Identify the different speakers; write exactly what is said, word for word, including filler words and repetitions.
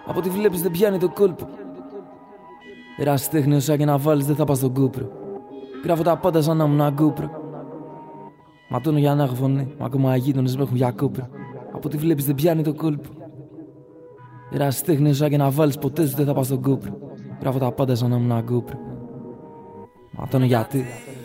Speaker 1: Από ό,τι βλέπεις δεν πιάνει το κόλπο. Ερασιτέχνη όσα και να βάλεις δεν θα πας στον Κούπρο. Γράφω τα πάντα σαν να ήμουν ένα Κούπρο. Ματώνω για να έχω φωνή, μα ακόμα αγίτονες με έχουν για Κούπρο. Από ό,τι βλέπεις δεν πιάνει το κόλπο. Ερασιτέχνη όσα και να βάλεις ποτέ σου δεν θα πας στον Κούπρο. Γράφω τα πάντα σαν να ήμουν ένα Κούπρο. Ματώνω γιατί.